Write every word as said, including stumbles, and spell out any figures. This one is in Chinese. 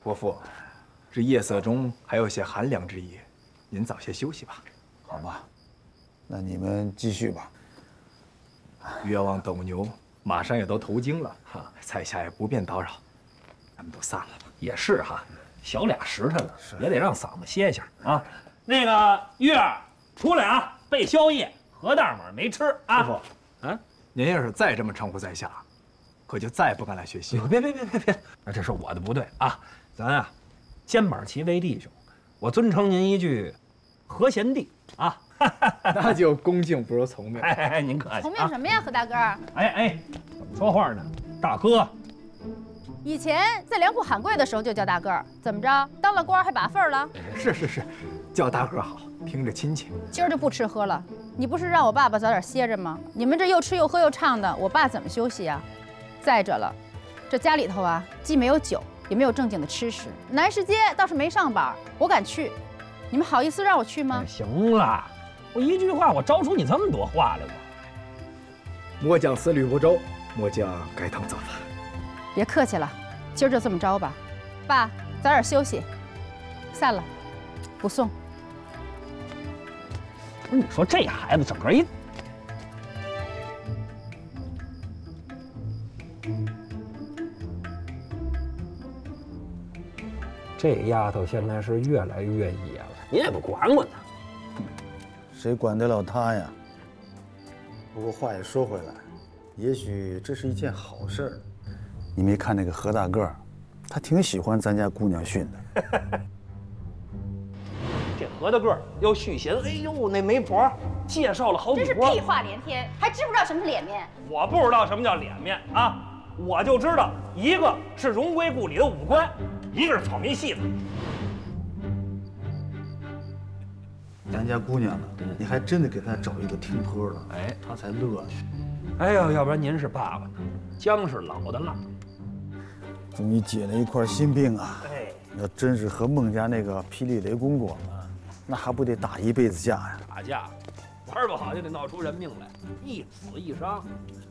伯父，这夜色中还有些寒凉之意，您早些休息吧。 好吧，那你们继续吧。 越王斗牛马上也都投京了，哈，在下也不便叨扰，咱们都散了吧。 也是哈，小俩时辰了，也得让嗓子歇歇啊。那个月儿出来啊，备宵夜，核桃们没吃啊。 伯父，啊，您要是再这么称呼在下，可就再也不敢来学习了。 别别别别别，那这是我的不对啊。咱啊，肩膀齐为弟兄，我尊称您一句和贤弟啊。 那就恭敬不如从命。 哎哎哎，您客气。 从命什么呀，何大个儿？ 哎哎，怎么说话呢？大哥。 以前在粮铺喊贵的时候就叫大个儿，怎么着？当了官还把份儿了？ 是是是，叫大个好，听着亲切。 今儿就不吃喝了。你不是让我爸爸早点歇着吗？你们这又吃又喝又唱的，我爸怎么休息啊？再者了，这家里头啊，既没有酒，也没有正经的吃食。南市街倒是没上板，我敢去，你们好意思让我去吗？ 哎、行了，我一句话，我招出你这么多话来吧？ 末将思虑不周，末将改当造反。 别客气了，今儿就这么着吧。爸，早点休息，散了，不送。 不是你说这孩子整个一……这丫头现在是越来越野了，您也不管管她。 谁管得了他呀？不过话也说回来，也许这是一件好事儿。你没看那个何大个儿，他挺喜欢咱家姑娘训的。 这何大个儿要续弦，哎呦，那媒婆介绍了好几波， 真是屁话连天，还知不知道什么是脸面？ 我不知道什么叫脸面啊，我就知道一个是荣归故里的武官，一个是草民戏子。 咱家姑娘呢，你还真得给她找一个听坡的， 哎， 她才乐去。 哎呦，要不然您是爸爸呢，姜是老的辣。 终于解了一块心病啊！ 哎， 要真是和孟家那个霹雳雷公公啊，那还不得打一辈子架呀？ 打架，玩不好就得闹出人命来，一死一伤。